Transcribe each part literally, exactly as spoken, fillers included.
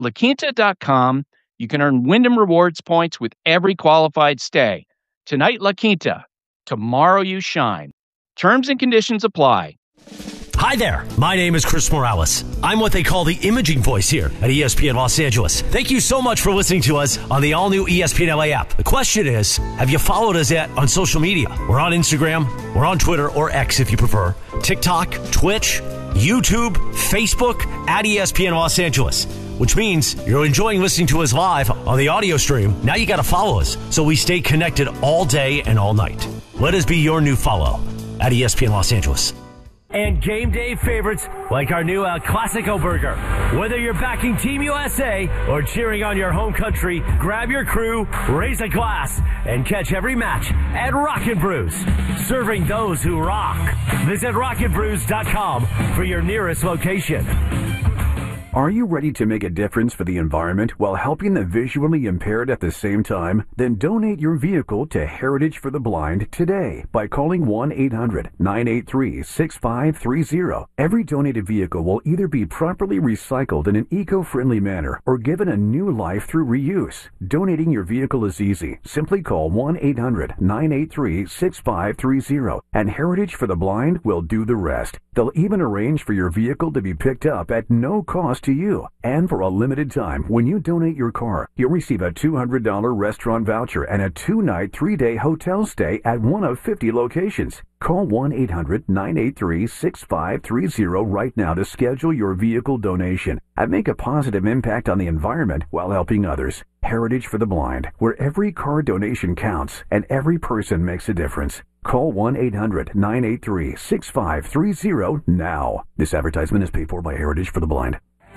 La Quinta dot com. You can earn Wyndham Rewards points with every qualified stay. Tonight, La Quinta. Tomorrow, you shine. Terms and conditions apply. Hi there. My name is Chris Morales. I'm what they call the imaging voice here at E S P N Los Angeles. Thank you so much for listening to us on the all-new E S P N L A app. The question is, have you followed us yet on social media? We're on Instagram, we're on Twitter, or X if you prefer, TikTok, Twitch, YouTube, Facebook, at E S P N Los Angeles. Which means you're enjoying listening to us live on the audio stream. Now you got to follow us so we stay connected all day and all night. Let us be your new follow at E S P N Los Angeles. And game day favorites like our new El Clasico burger. Whether you're backing Team U S A or cheering on your home country, grab your crew, raise a glass, and catch every match at Rockin' Brews. Serving those who rock. Visit rockin brews dot com for your nearest location. Are you ready to make a difference for the environment while helping the visually impaired at the same time? Then donate your vehicle to Heritage for the Blind today by calling one eight hundred nine eight three six five three zero. Every donated vehicle will either be properly recycled in an eco-friendly manner or given a new life through reuse. Donating your vehicle is easy. Simply call one eight hundred nine eight three six five three zero and Heritage for the Blind will do the rest. They'll even arrange for your vehicle to be picked up at no cost to you. And for a limited time, when you donate your car, you'll receive a two hundred dollars restaurant voucher and a two-night, three-day hotel stay at one of fifty locations. Call one eight hundred nine eight three six five three zero right now to schedule your vehicle donation and make a positive impact on the environment while helping others. Heritage for the Blind, where every car donation counts and every person makes a difference. Call one eight hundred nine eight three six five three zero now. This advertisement is paid for by Heritage for the Blind.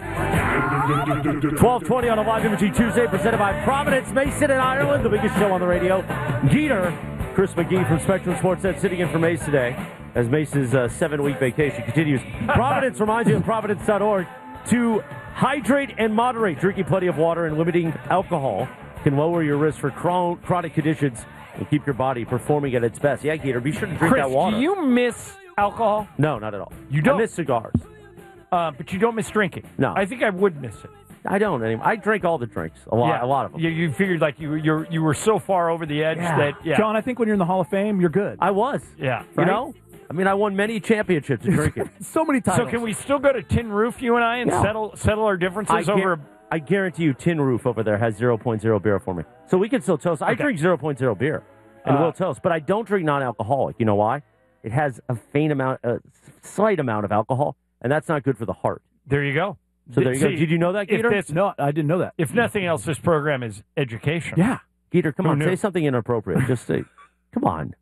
twelve twenty on a live imaging Tuesday, presented by Providence Mason in Ireland, the biggest show on the radio. Geeter, Chris McGee from Spectrum Sportsnet sitting in for Mace today as Mace's uh, seven-week vacation continues. Providence reminds you at providence dot org to hydrate and moderate. Drinking plenty of water and limiting alcohol can lower your risk for chron- chronic conditions and keep your body performing at its best. Yeah, Geeter, be sure to drink Chris, that water. Do you miss alcohol? No, not at all. You don't? I miss cigars. Uh, but you don't miss drinking? No. I think I would miss it. I don't anymore. I drink all the drinks, a lot, yeah. a lot of them. You, you figured like you you you were so far over the edge yeah. that yeah. John, I think when you're in the Hall of Fame, you're good. I was. Yeah. You right? know? I mean, I won many championships in drinking. So many times. So can we still go to Tin Roof, you and I, and yeah. settle settle our differences I over? Gu- I guarantee you Tin Roof over there has zero point zero beer for me. So we can still toast. I okay. drink zero point zero beer, and uh, we'll toast. But I don't drink non-alcoholic. You know why? It has a faint amount, a slight amount of alcohol, and that's not good for the heart. There you go. So there you See, go. Did you know that, Geeter? This, no, I didn't know that. If nothing else, this program is education. Yeah. Geeter, come Who on, knew? say something inappropriate. Just say, come on.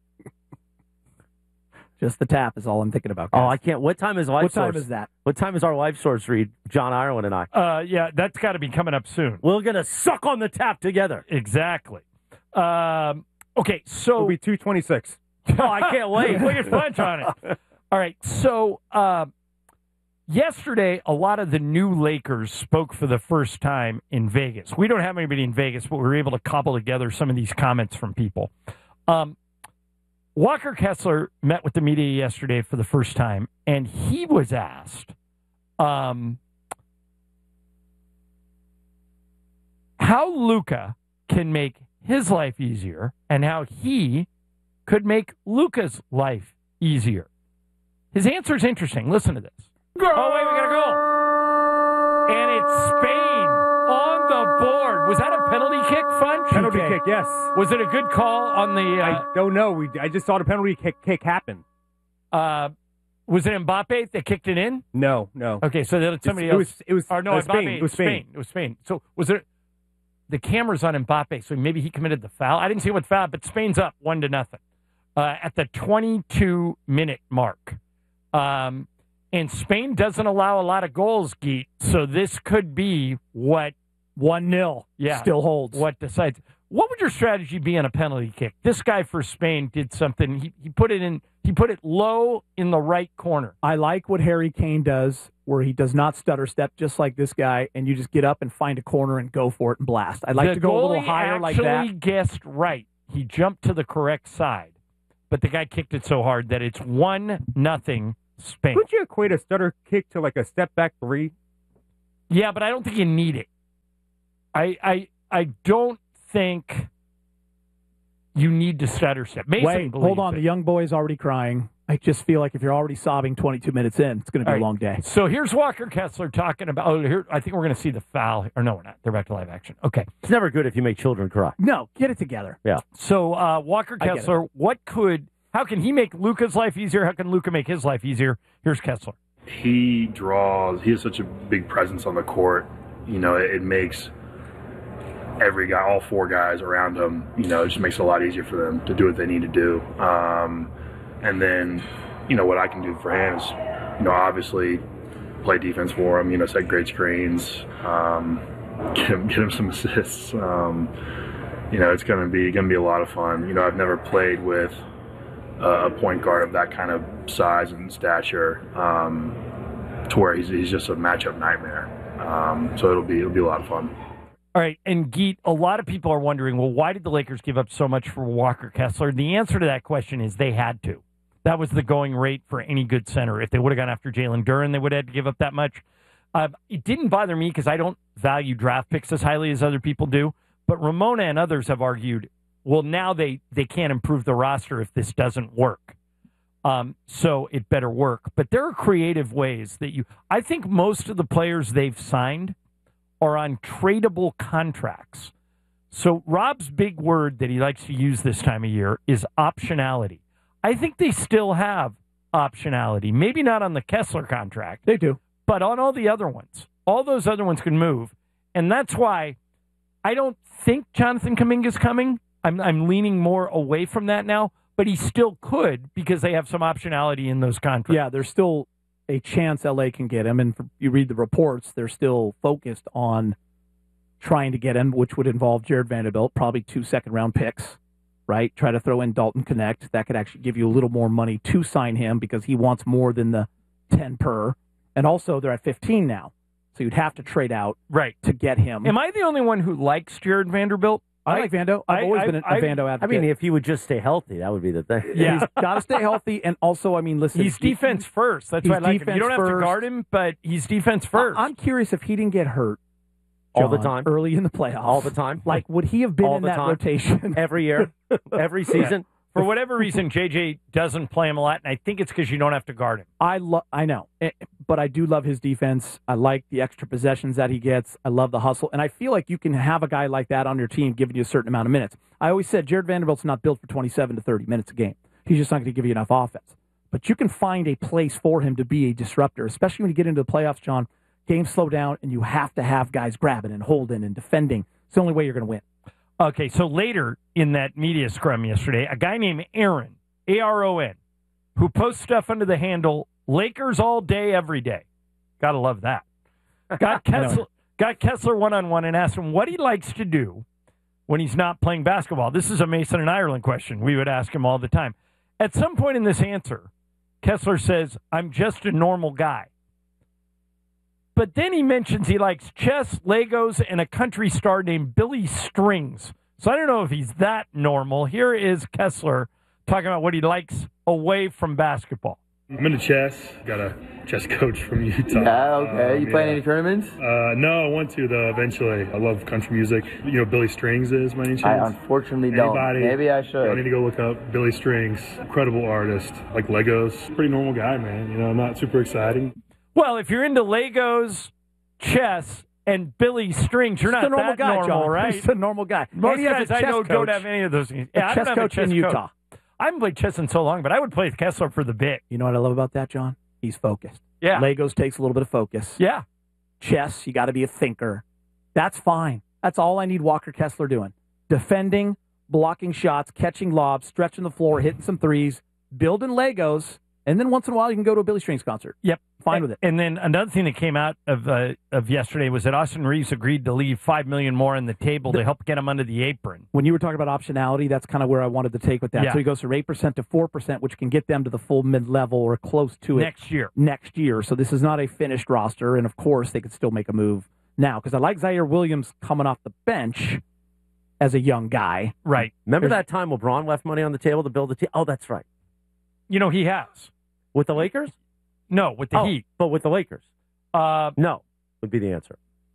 Just the tap is all I'm thinking about. Guys. Oh, I can't. What time is live What source? time is that? What time is our live source read, John Ireland and I? Uh, yeah, that's got to be coming up soon. We're going to suck on the tap together. Exactly. Um, okay, so It'll be two twenty-six. Oh, I can't wait. Look at punch on it. All right, so uh, yesterday, a lot of the new Lakers spoke for the first time in Vegas. We don't have anybody in Vegas, but we were able to cobble together some of these comments from people. Um, Walker Kessler met with the media yesterday for the first time, and he was asked um, how Luka can make his life easier and how he could make Luka's life easier. His answer is interesting. Listen to this. Oh, wait, we got to go. And it's Spain on the board. Was that a penalty kick, Funch? Penalty Okay. kick, yes. Was it a good call on the... Uh, I don't know. We I just saw the penalty kick, kick happen. uh, was it Mbappe that kicked it in? No, no. Okay, so then somebody it else... was, it was, or no, it was Mbappe, Spain. It was Spain. It was Spain. So was it... The camera's on Mbappe, so maybe he committed the foul. I didn't see what foul, but Spain's up one to nothing uh, at the twenty-two minute mark. Um, and Spain doesn't allow a lot of goals, Geet, so this could be what one nil yeah, still holds. What decides. What would your strategy be on a penalty kick? This guy for Spain did something. He he put it in. He put it low in the right corner. I like what Harry Kane does, where he does not stutter step, just like this guy, and you just get up and find a corner and go for it and blast. I'd like the to go a little goalie higher like that. actually guessed right. He jumped to the correct side, but the guy kicked it so hard that it's one nothing Spain. Could you equate a stutter kick to like a step back three? Yeah, but I don't think you need it. I I I don't think you need to stutter step. Mason Wait, hold on. it. The young boy's already crying. I just feel like if you're already sobbing twenty-two minutes in, it's going to be All a right. long day. So here's Walker Kessler talking about. Oh, here I think we're going to see the foul. Or no, we're not. They're back to live action. Okay. It's never good if you make children cry. No, get it together. Yeah. So uh, Walker I get Kessler, what could? How can he make Luka's life easier? How can Luka make his life easier? Here's Kessler. He draws. He has such a big presence on the court. You know, it, it makes every guy, all four guys around him, you know, it just makes it a lot easier for them to do what they need to do. Um, and then, you know, what I can do for him is, you know, obviously play defense for him, you know, set great screens, um, get him, get him some assists. Um, you know, it's going to be going to be a lot of fun. You know, I've never played with a point guard of that kind of size and stature, um, to where he's, he's just a matchup nightmare. Um, so it'll be it'll be a lot of fun. All right, and Geet, a lot of people are wondering, well, why did the Lakers give up so much for Walker Kessler? The answer to that question is they had to. That was the going rate for any good center. If they would have gone after Jalen Duren, they would have had to give up that much. Uh, it didn't bother me because I don't value draft picks as highly as other people do. But Ramona and others have argued, well, now they, they can't improve the roster if this doesn't work. Um, so it better work. But there are creative ways that you... I think most of the players they've signed are on tradable contracts. So Rob's big word that he likes to use this time of year is optionality. I think they still have optionality. Maybe not on the Kessler contract. They do. But on all the other ones. All those other ones can move. And that's why I don't think Jonathan Kuminga's coming. I'm, I'm leaning more away from that now. But he still could because they have some optionality in those contracts. Yeah, there's still a chance L A can get him. And for, you read the reports, they're still focused on trying to get him, which would involve Jared Vanderbilt, probably two second-round picks, right? Try to throw in Dalton Connect. That could actually give you a little more money to sign him because he wants more than the ten per. And also, they're at fifteen now. So you'd have to trade out right to get him. Am I the only one who likes Jared Vanderbilt? I, I like Vando. I've I, always I, been a, I, a Vando advocate. I mean, if he would just stay healthy, that would be the thing. Yeah. He's got to stay healthy. And also, I mean, listen. He's defense first. That's why I like him. You don't have to guard him, but he's defense first. I'm curious if he didn't get hurt John, all the time, early in the playoffs, all the time. Like, would he have been all in the that time. rotation every year, every season? For whatever reason, J J doesn't play him a lot, and I think it's because you don't have to guard him. I love, I know, but I do love his defense. I like the extra possessions that he gets. I love the hustle, and I feel like you can have a guy like that on your team giving you a certain amount of minutes. I always said Jared Vanderbilt's not built for twenty-seven to thirty minutes a game. He's just not going to give you enough offense. But you can find a place for him to be a disruptor, especially when you get into the playoffs, John. Games slow down, and you have to have guys grabbing and holding and defending. It's the only way you're going to win. Okay, so later in that media scrum yesterday, a guy named Aaron, A R O N, who posts stuff under the handle Lakers all day, every day. Gotta love that. Got Kessler, got Kessler one-on-one and asked him what he likes to do when he's not playing basketball. This is a Mason and Ireland question. We would ask him all the time. At some point in this answer, Kessler says, I'm just a normal guy. But then he mentions he likes chess, Legos, and a country star named Billy Strings. So I don't know if he's that normal. Here is Kessler talking about what he likes away from basketball. I'm into chess. Got a chess coach from Utah. Yeah, okay. You Um, playing yeah. any tournaments? Uh, no, I want to, though, eventually. I love country music. You know Billy Strings is, by any I chance? unfortunately don't. Anybody? Maybe I I should. need to go look up Billy Strings. Incredible artist. Like Legos. Pretty normal guy, man. You know, not super exciting. Well, if you're into Legos, chess, and Billy Strings, you're Just not a normal that guy, normal, John. right? Just a normal guy. Most And he has guys a I chess know coach, don't have any of those things. a Yeah, I chess don't have a coach chess in Utah. I haven't played chess in so long, but I would play with Kessler for the bit. You know what I love about that, John? He's focused. Yeah. Legos takes a little bit of focus. Yeah. Chess, you got to be a thinker. That's fine. That's all I need Walker Kessler doing. Defending, blocking shots, catching lobs, stretching the floor, hitting some threes, building Legos, and then once in a while you can go to a Billy Strings concert. Yep. Fine and, with it. And then another thing that came out of uh, of yesterday was that Austin Reeves agreed to leave five million dollars more on the table The- to help get him under the apron. When you were talking about optionality, that's kind of where I wanted to take with that. Yeah. So he goes from eight percent to four percent, which can get them to the full mid-level or close to it Next year. next year. So this is not a finished roster, and of course they could still make a move now because I like Zaire Williams coming off the bench as a young guy. Right. Remember that time LeBron left money on the table to build a team? Oh, that's right. You know, he has. With the Lakers? No, with the oh, Heat. But with the Lakers? Uh, No, would be the answer.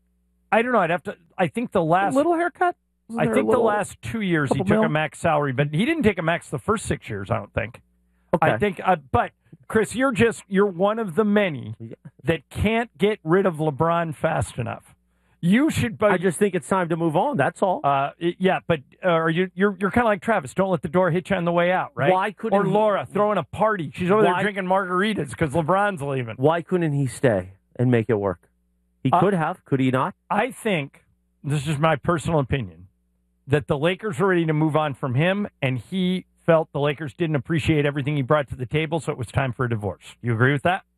I don't know. I'd have to. I think the last a little haircut. I think the last two years he took mil? a max salary, but he didn't take a max the first six years. I don't think. Okay. I think. Uh, but Chris, you're just you're one of the many that can't get rid of LeBron fast enough. You should. But I just think it's time to move on. That's all. Uh, yeah, but uh, are you you're you're kind of like Travis. Don't let the door hit you on the way out, right? Why couldn't or he- Laura throwing a party? She's over Why- there drinking margaritas because LeBron's leaving. Why couldn't he stay and make it work? He Uh, could have. Could he not? I think this is my personal opinion that the Lakers are ready to move on from him, and he felt the Lakers didn't appreciate everything he brought to the table, so it was time for a divorce. You agree with that?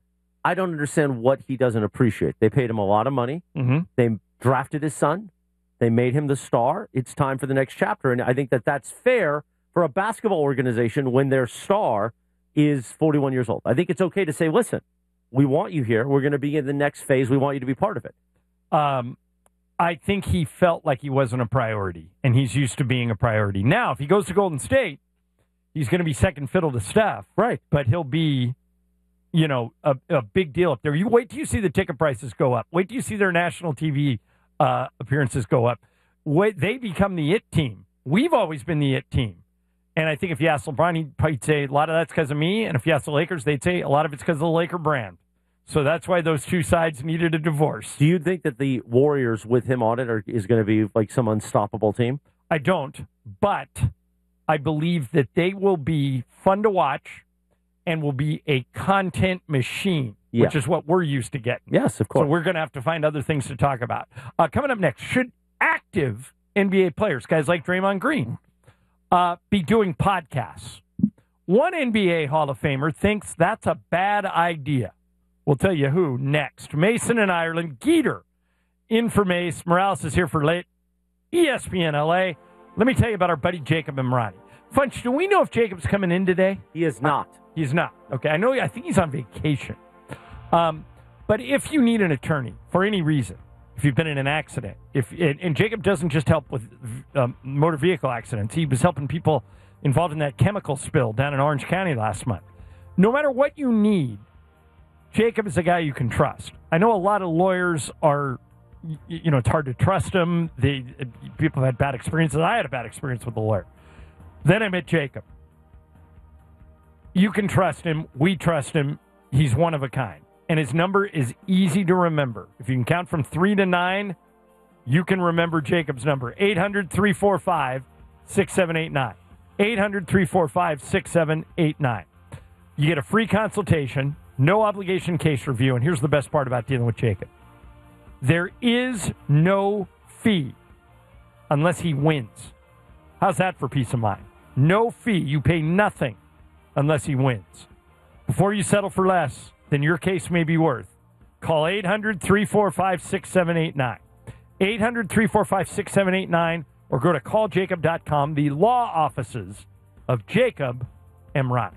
I don't understand what he doesn't appreciate. They paid him a lot of money. Mm-hmm. They drafted his son. They made him the star. It's time for the next chapter. And I think that that's fair for a basketball organization when their star is forty-one years old. I think it's okay to say, listen, we want you here. We're going to be in the next phase. We want you to be part of it. Um, I think he felt like he wasn't a priority, and he's used to being a priority. Now, if he goes to Golden State, he's going to be second fiddle to Steph. Right. But he'll be, you know, a, a big deal up there. You wait till you see the ticket prices go up. Wait till you see their national T V uh, appearances go up. Wait, they become the it team. We've always been the it team. And I think if you ask LeBron, he'd probably say a lot of that's because of me. And if you ask the Lakers, they'd say a lot of it's because of the Laker brand. So that's why those two sides needed a divorce. Do you think that the Warriors with him on it are, is going to be like some unstoppable team? I don't, but I believe that they will be fun to watch and will be a content machine, Yeah. which is what we're used to getting. Yes, of course. So we're going to have to find other things to talk about. Uh, coming up next, should active N B A players, guys like Draymond Green, uh, be doing podcasts? One N B A Hall of Famer thinks that's a bad idea. We'll tell you who next. Mason in Ireland, Geeter in for Mace. Morales is here for late. E S P N L A. Let me tell you about our buddy Jacob Emrani. Funch, do we know if Jacob's coming in today? He is not. Uh, he's not. Okay, I know. I think he's on vacation. Um, but if you need an attorney for any reason, if you've been in an accident, if and, and Jacob doesn't just help with um, motor vehicle accidents, he was helping people involved in that chemical spill down in Orange County last month. No matter what you need, Jacob is a guy you can trust. I know a lot of lawyers are, you know, it's hard to trust them. They, people have had bad experiences. I had a bad experience with a lawyer. Then I met Jacob. You can trust him. We trust him. He's one of a kind. And his number is easy to remember. If you can count from three to nine, you can remember Jacob's number. eight hundred, three four five, six seven eight nine. eight hundred, three four five, six seven eight nine. You get a free consultation, no obligation case review, and here's the best part about dealing with Jacob. There is no fee unless he wins. How's that for peace of mind? No fee. You pay nothing unless he wins. Before you settle for less than your case may be worth, call eight hundred, three four five, six seven eight nine. eight hundred, three four five, six seven eight nine or go to call jacob dot com, the law offices of Jacob Emrani.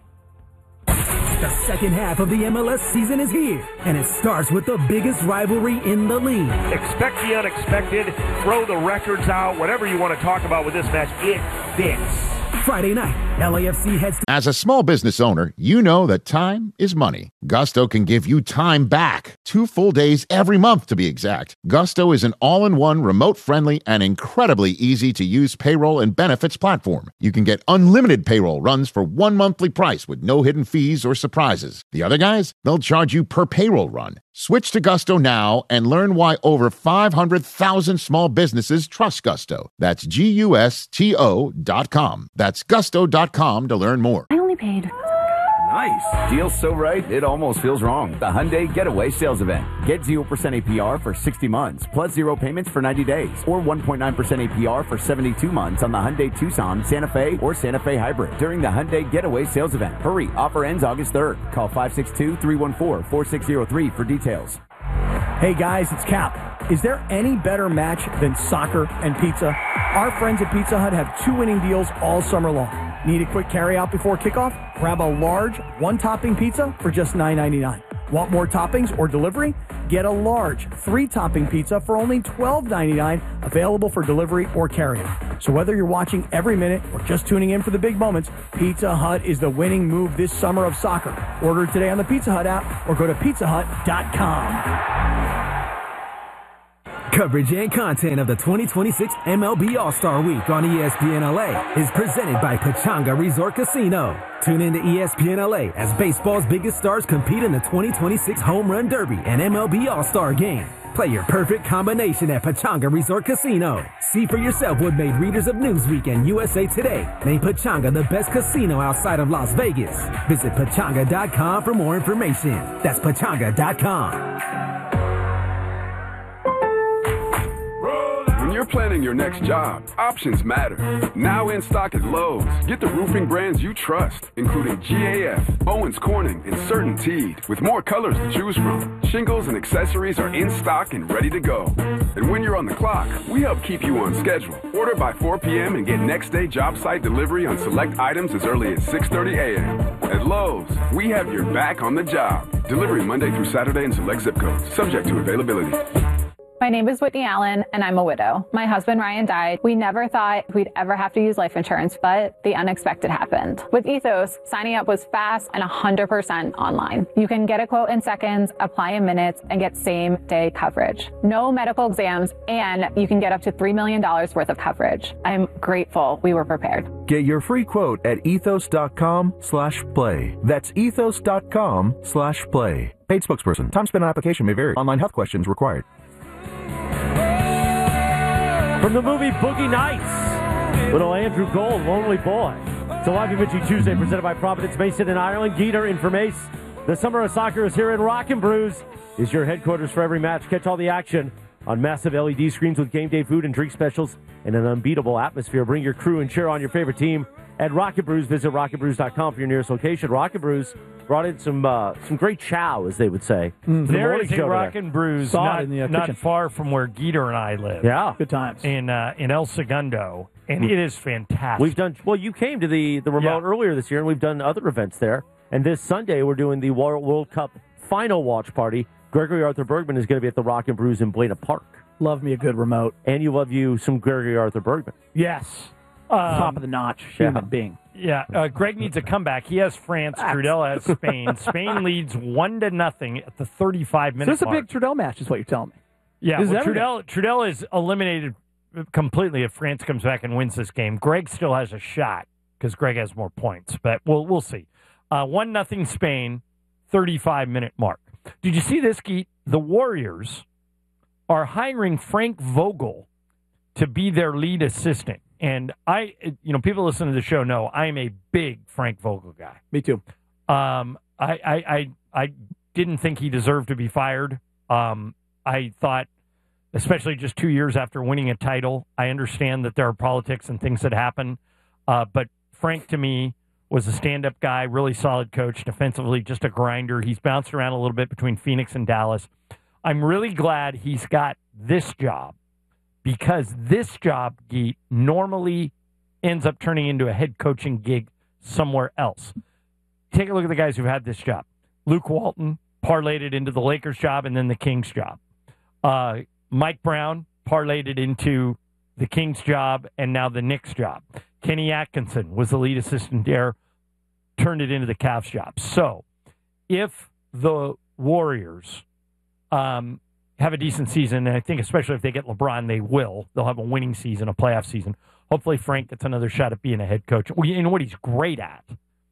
The second half of the M L S season is here, and it starts with the biggest rivalry in the league. Expect the unexpected, throw the records out, whatever you want to talk about with this match, it fits. Friday night, L A F C heads to As a small business owner, you know that time is money. Gusto can give you time back. Two full days every month, to be exact. Gusto is an all-in-one, remote-friendly, and incredibly easy-to-use payroll and benefits platform. You can get unlimited payroll runs for one monthly price with no hidden fees or surprises. The other guys, they'll charge you per payroll run. Switch to Gusto now and learn why over five hundred thousand small businesses trust Gusto. That's G U S T O dot com. That's gusto dot com to learn more. I only paid. Nice. Deal so right, it almost feels wrong. The Hyundai Getaway Sales Event. Get zero percent A P R for sixty months, plus zero payments for ninety days, or one point nine percent A P R for seventy-two months on the Hyundai Tucson, Santa Fe, or Santa Fe Hybrid during the Hyundai Getaway Sales Event. Hurry, offer ends August third. Call five six two, three one four, four six zero three for details. Hey guys, it's Cap. Is there any better match than soccer and pizza? Our friends at Pizza Hut have two winning deals all summer long. Need a quick carryout before kickoff? Grab a large one-topping pizza for just nine ninety-nine. Want more toppings or delivery? Get a large three-topping pizza for only twelve ninety-nine, available for delivery or carryout. So whether you're watching every minute or just tuning in for the big moments, Pizza Hut is the winning move this summer of soccer. Order today on the Pizza Hut app or go to pizza hut dot com. Coverage and content of the twenty twenty-six M L B All-Star Week on E S P N L A is presented by Pechanga Resort Casino. Tune in to E S P N L A as baseball's biggest stars compete in the twenty twenty-six Home Run Derby and M L B All-Star Game. Play your perfect combination at Pechanga Resort Casino. See for yourself what made readers of Newsweek and U S A Today name Pechanga the best casino outside of Las Vegas. Visit Pechanga dot com for more information. That's Pechanga dot com. When you're planning your next job, options matter. Now in stock at Lowe's. Get the roofing brands you trust, including G A F, Owens Corning, and CertainTeed. With more colors to choose from, shingles and accessories are in stock and ready to go. And when you're on the clock, we help keep you on schedule. Order by four p.m. and get next day job site delivery on select items as early as six thirty a.m. At Lowe's, we have your back on the job. Delivery Monday through Saturday in select zip codes, subject to availability. My name is Whitney Allen, and I'm a widow. My husband, Ryan, died. We never thought we'd ever have to use life insurance, but the unexpected happened. With Ethos, signing up was fast and one hundred percent online. You can get a quote in seconds, apply in minutes, and get same-day coverage. No medical exams, and you can get up to three million dollars worth of coverage. I'm grateful we were prepared. Get your free quote at ethos.com slash play. That's ethos.com slash play. Paid spokesperson. Time spent on application may vary. Online health questions required. From the movie Boogie Nights, little Andrew Gold, Lonely Boy. It's a live imaging Tuesday presented by Providence Mason in Ireland. Geeter in for Mace. The summer of soccer is here, and Rock and Brews is your headquarters for every match. Catch all the action on massive L E D screens with game day food and drink specials and an unbeatable atmosphere. Bring your crew and cheer on your favorite team at Rock and Brews. Visit rock and brews dot com for your nearest location. Rock and Brews brought in some uh, some great chow, as they would say. Mm. The There morning is a show Rock today. and Brews Saw it not, in the, uh, not kitchen. far from where Geeter and I live. Yeah. Good times. In uh, in El Segundo, and Mm. it is fantastic. We've done well. You came to the the remote Yeah. earlier this year, and we've done other events there. And this Sunday, we're doing the World World Cup final watch party. Gregory Arthur Bergman is going to be at the Rock and Brews in Buena Park. Love me a good remote. And you love you some Gregory Arthur Bergman. Yes. Top Um, of the notch human yeah. being. Yeah, uh, Greg needs a comeback. He has France. Trudell has Spain. Spain leads one to nothing at the thirty-five So minute this is a mark. big Trudell match, is what you're telling me. Yeah, This is well, everything. Trudell, Trudell is eliminated completely if France comes back and wins this game. Greg still has a shot because Greg has more points, but we'll we'll see. Uh, one nothing Spain, thirty-five minute mark. Did you see this, Geet? The Warriors are hiring Frank Vogel to be their lead assistant. And I, you know, people listening to the show know I am a big Frank Vogel guy. Me too. Um, I, I, I, I didn't think he deserved to be fired. Um, I thought, especially just two years after winning a title, I understand that there are politics and things that happen. Uh, but Frank, to me, was a stand-up guy, really solid coach, defensively just a grinder. He's bounced around a little bit between Phoenix and Dallas. I'm really glad he's got this job because this job, Geet, normally ends up turning into a head coaching gig somewhere else. Take a look at the guys who've had this job. Luke Walton parlayed it into the Lakers job and then the Kings job. Uh, Mike Brown parlayed it into the Kings job and now the Knicks job. Kenny Atkinson was the lead assistant there, turned it into the Cavs job. So if the Warriors um, have a decent season, and I think especially if they get LeBron, they will. They'll have a winning season, a playoff season. Hopefully Frank gets another shot at being a head coach. And what he's great at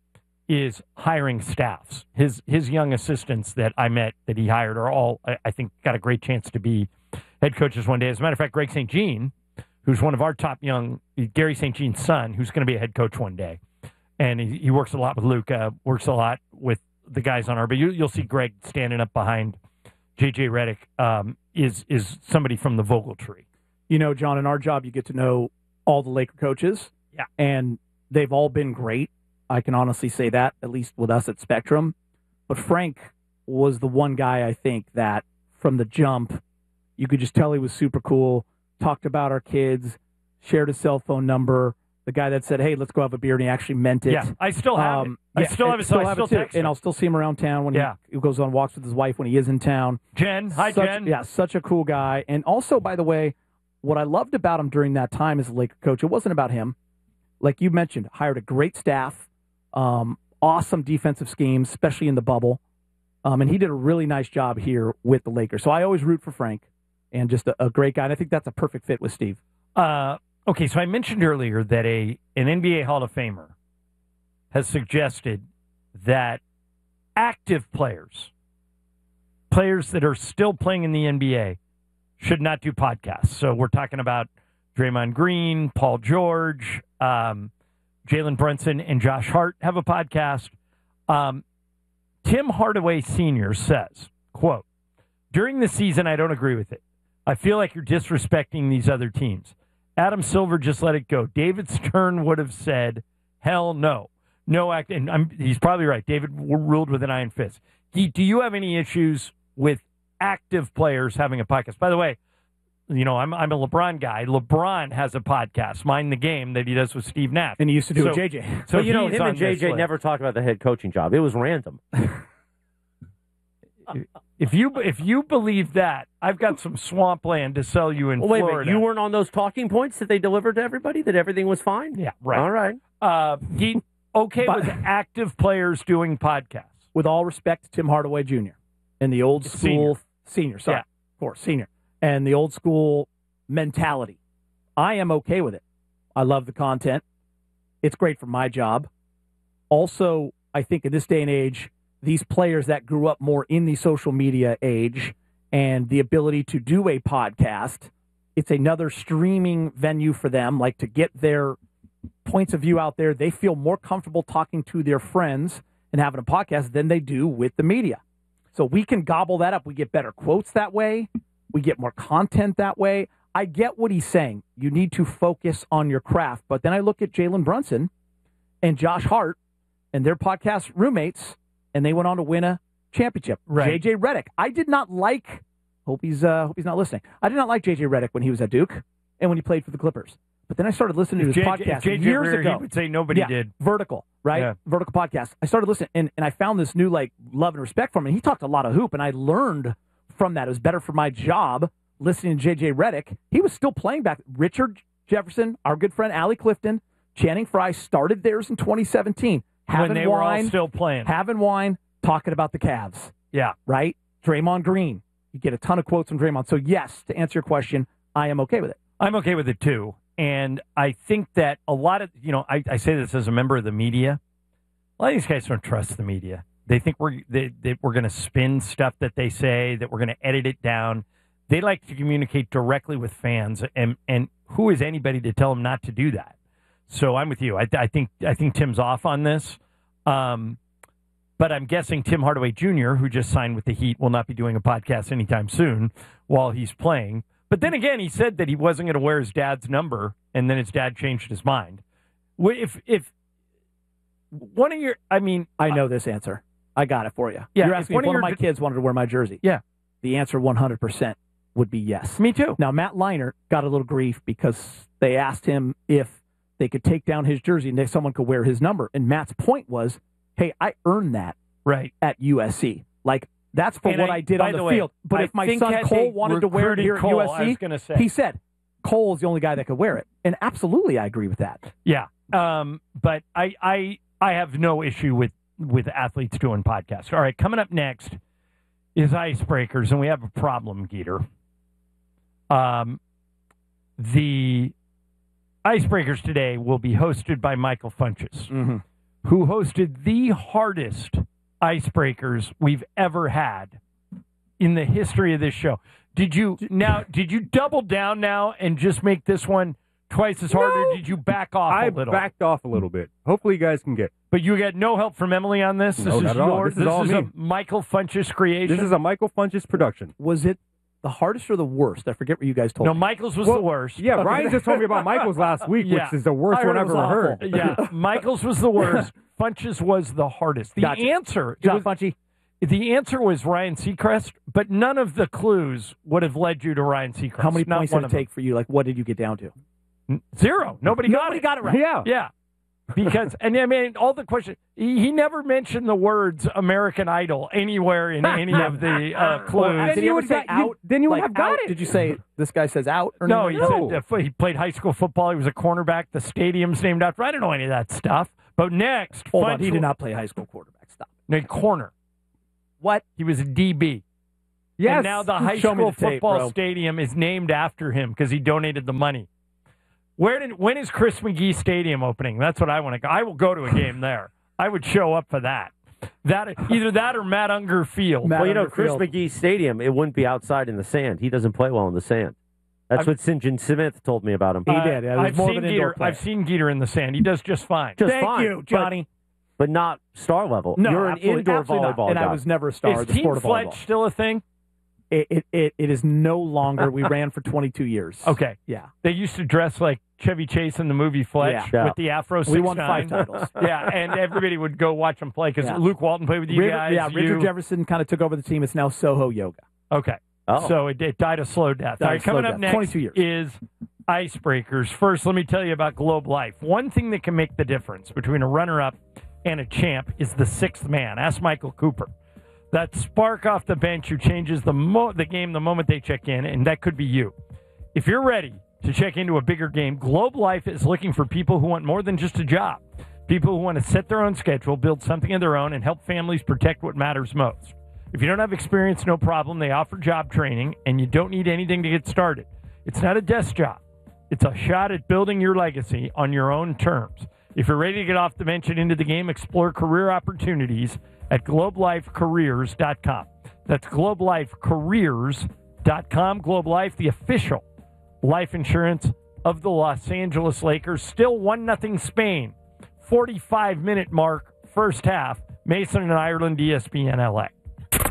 is hiring staffs. His his young assistants that I met that he hired are all, I, I think, got a great chance to be head coaches one day. As a matter of fact, Greg Saint Jean, who's one of our top young, Gary Saint Jean's son, who's going to be a head coach one day. And he, he works a lot with Luke, uh, works a lot with the guys on our, but you, you'll see Greg standing up behind J J Redick, um, is is somebody from the Vogel tree. You know, John, in our job, you get to know all the Laker coaches. Yeah. And they've all been great. I can honestly say that, at least with us at Spectrum. But Frank was the one guy, I think, that from the jump, you could just tell he was super cool, talked about our kids, shared his cell phone number. The guy that said, hey, let's go have a beer, and he actually meant it. Yeah, I still have it. I yeah, still have it, so still I have still it too. text him. And I'll still see him around town when Yeah. he, he goes on walks with his wife when he is in town. Jen, hi, Such- Jen. Yeah, such a cool guy. And also, by the way, what I loved about him during that time as a Laker coach, it wasn't about him. Like you mentioned, hired a great staff, um, awesome defensive schemes, especially in the bubble. Um, and he did a really nice job here with the Lakers. So I always root for Frank. and just a, a great guy. And I think that's a perfect fit with Steve. Uh, okay, so I mentioned earlier that a an N B A Hall of Famer has suggested that active players, players that are still playing in the N B A, should not do podcasts. So we're talking about Draymond Green, Paul George, um, Jalen Brunson, and Josh Hart have a podcast. Um, Tim Hardaway Senior says, quote, during the season, I don't agree with it. I feel like you're disrespecting these other teams. Adam Silver just let it go. David Stern would have said, hell no. No act, and I'm, he's probably right. David ruled with an iron fist. Do, do you have any issues with active players having a podcast? By the way, you know, I'm I'm a LeBron guy. LeBron has a podcast, Mind the Game, that he does with Steve Nash. And he used to do so, with J J. So but, you know, he's him on and J J this list. never talked about the head coaching job. It was random. If you if you believe that, I've got some swampland to sell you in well, wait Florida. a minute. You weren't on those talking points that they delivered to everybody, that everything was fine? Yeah, right. All right. Uh, he, okay But- with active players doing podcasts. With all respect to Tim Hardaway Junior and the old school Senior. senior, sorry, Yeah. of course, senior, and the old school mentality. I am okay with it. I love the content. It's great for my job. Also, I think in this day and age, these players that grew up more in the social media age and the ability to do a podcast, it's another streaming venue for them, like to get their points of view out there. They feel more comfortable talking to their friends and having a podcast than they do with the media. So we can gobble that up. We get better quotes that way. We get more content that way. I get what he's saying. You need to focus on your craft. But then I look at Jalen Brunson and Josh Hart and their podcast roommates, and they went on to win a championship. Right. J J Redick. I did not like, hope he's, uh, hope he's not listening. I did not like J J Redick when he was at Duke and when he played for the Clippers. But then I started listening to his J J podcast J J years Redick, ago. he would say nobody Yeah, did. Vertical, right? Yeah. Vertical podcast. I started listening, and, and I found this new like love and respect for him. And he talked a lot of hoop, and I learned from that. It was better for my job listening to J J Redick. He was still playing back. Richard Jefferson, our good friend Allie Clifton, Channing Frye started theirs in twenty seventeen. Having When they wine, were all still playing. having wine, talking about the Cavs. Yeah. Right? Draymond Green. You get a ton of quotes from Draymond. So yes, to answer your question, I am okay with it. I'm okay with it too. And I think that a lot of, you know, I, I say this as a member of the media. A lot of these guys don't trust the media. They think we're they, they, we're going to spin stuff that they say, that we're going to edit it down. They like to communicate directly with fans, and and who is anybody to tell them not to do that? So I'm with you. I, I think I think Tim's off on this. Um, but I'm guessing Tim Hardaway Junior, who just signed with the Heat, will not be doing a podcast anytime soon while he's playing. But then again, he said that he wasn't going to wear his dad's number, and then his dad changed his mind. If if one of your, I mean, I know this answer. I got it for you. Yeah, You're if asking one if of one of your my kids wanted to wear my jersey. Yeah. The answer one hundred percent would be yes. Me too. Now, Matt Leinart got a little grief because they asked him if they could take down his jersey and if someone could wear his number. And Matt's point was, hey, I earned that right at U S C. Like, that's for And what I- I, did by on the, the way, field. But I if my think son had Cole they wanted to wear it recruited here at Cole, U S C, I was gonna say. he said Cole is the only guy that could wear it. And absolutely, I agree with that. Yeah. Um, but I, I I have no issue with, with athletes doing podcasts. All right, coming up next is Icebreakers, and we have a problem, Geeter. Um, the Icebreakers today will be hosted by Michael Funches, mm-hmm. who hosted the hardest Icebreakers we've ever had in the history of this show. Did you now? Did you double down now and just make this one twice as hard, No. or did you back off I a little? backed off a little bit. Hopefully, you guys can get. But you got no help from Emily on this. This No, is not at all. yours. This is all a me. Michael Funches creation. This is a Michael Funches production. Was it the hardest or the worst? I forget what you guys told No, me. Michael's was Well, the worst. Yeah, Okay. Ryan just told me about Michael's last week, Yeah. which is the worst I heard one it I've was ever awful. heard. Yeah, Michael's was the worst. Funches was the hardest. The Gotcha. answer, it John was- Funchy. the answer was Ryan Seacrest, but none of the clues would have led you to Ryan Seacrest. How many Not points one did it of them. take for you? Like, what did you get down to? Zero. Nobody got Nobody it. got it right. Yeah. Yeah. Because, and I mean, all the questions, he, he never mentioned the words American Idol anywhere in any of the uh, clues. Well, Then did he you ever would say got- you- out? then you would Like, have got out? it. Did you say this guy says out? Or no, he anything? said uh, he played high school football. He was a cornerback. The stadium's named after. I don't know any of that stuff. But next, Hold Funch- on, he did not play high school quarterback. Stop. No, corner. What? He was a D B. Yes. And now the high Show me school the tape, football bro. stadium is named after him because he donated the money. Where did when is Chris McGee Stadium opening? That's what I want to go. I will go to a game there. I would show up for that. That either that or Matt Unger Field. well, you know, Unger Chris Field. McGee Stadium, it wouldn't be outside in the sand. He doesn't play well in the sand. That's I've- what Saint John Smith told me about him. Uh, I've seen Geeter. I've seen Geeter in the sand. He does just fine. Just Thank fine, you, but- Johnny. But not star level. No, You're an absolutely- indoor absolutely not. volleyball And guy. I was never a star Is of the Team sport of Fletch volleyball. still a thing? It, it, it, it is no longer. We ran for twenty-two years. Okay. Yeah. They used to dress like Chevy Chase in the movie Fletch Yeah. with the Afro We won six five nine. titles. Yeah, and everybody would go watch them play because Yeah. Luke Walton played with you River- guys. yeah, Richard you- Jefferson kind of took over the team. It's now Soho Yoga. Okay. Oh. So it, it died a slow death. Died All a right, slow coming death. up next twenty-two years. is icebreakers. First, let me tell you about Globe Life. One thing that can make the difference between a runner-up and a champ is the sixth man. Ask Michael Cooper. That spark off the bench who changes the mo- the game the moment they check in, and that could be you. If you're ready to check into a bigger game, Globe Life is looking for people who want more than just a job. People who want to set their own schedule, build something of their own, and help families protect what matters most. If you don't have experience, no problem. They offer job training, and you don't need anything to get started. It's not a desk job. It's a shot at building your legacy on your own terms. If you're ready to get off the bench and into the game, explore career opportunities at globe life careers dot com. That's globe life careers dot com. Globe Life, the official life insurance of the Los Angeles Lakers. Still one nothing Spain. forty-five minute mark, first half. Mason and Ireland, E S P N L A.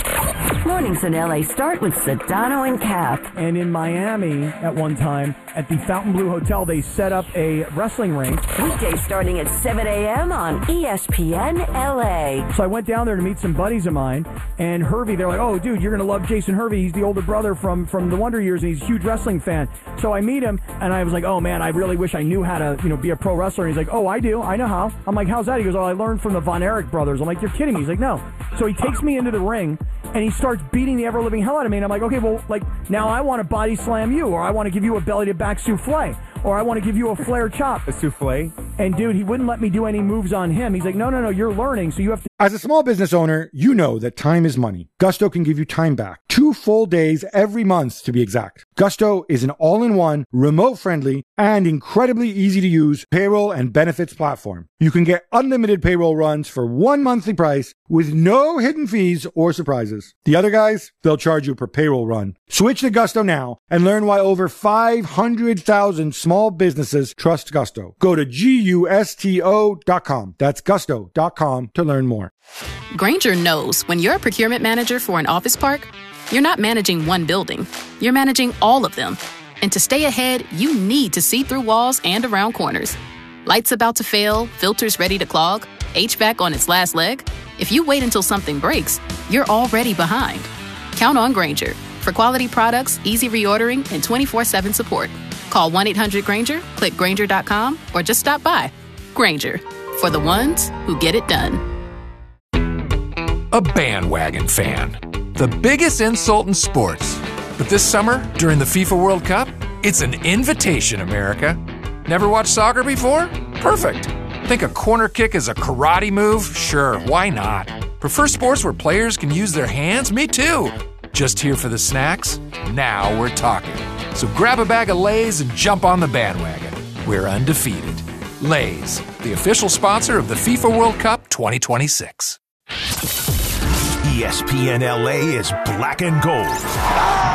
Mornings in L A start with Sedano and Cap. And in Miami, at one time, at the Fontainebleau Hotel, they set up a wrestling ring. Weekdays starting at seven a.m. on E S P N L A. So I went down there to meet some buddies of mine, and Hervey, they're like, oh, dude, you're going to love Jason Hervey. He's the older brother from, from the Wonder Years, and he's a huge wrestling fan. So I meet him, and I was like, oh, man, I really wish I knew how to, you know, be a pro wrestler. And he's like, oh, I do. I know how. I'm like, how's that? He goes, oh, I learned from the Von Erich brothers. I'm like, you're kidding me. He's like, no. So he takes me into the ring, and he starts beating the ever-living hell out of me. And I'm like, okay, well, like, now I want to body slam you, or I want to give you a belly-to-back souffle, or I want to give you a flare chop. A souffle? And, dude, he wouldn't let me do any moves on him. He's like, no, no, no, you're learning, so you have to. As a small business owner, you know that time is money. Gusto can give you time back. Two full days every month, to be exact. Gusto is an all-in-one, remote-friendly, and incredibly easy-to-use payroll and benefits platform. You can get unlimited payroll runs for one monthly price with no hidden fees or surprises. The other guys, they'll charge you per payroll run. Switch to Gusto now and learn why over five hundred thousand small businesses trust Gusto. Go to G U S T O dot com. That's gusto dot com to learn more. Grainger knows when you're a procurement manager for an office park, you're not managing one building, you're managing all of them. And to stay ahead, you need to see through walls and around corners. Lights about to fail, filters ready to clog, H V A C on its last leg. If you wait until something breaks, you're already behind. Count on Grainger for quality products, easy reordering, and twenty-four seven support. Call one eight hundred Grainger, click Grainger dot com, or just stop by. Grainger, for the ones who get it done. A bandwagon fan. The biggest insult in sports. But this summer, during the FIFA World Cup, it's an invitation, America. Never watched soccer before? Perfect. Think a corner kick is a karate move? Sure, why not? Prefer sports where players can use their hands? Me too. Just here for the snacks? Now we're talking. So grab a bag of Lay's and jump on the bandwagon. We're undefeated. Lay's, the official sponsor of the FIFA World Cup twenty twenty-six. E S P N L A is black and gold.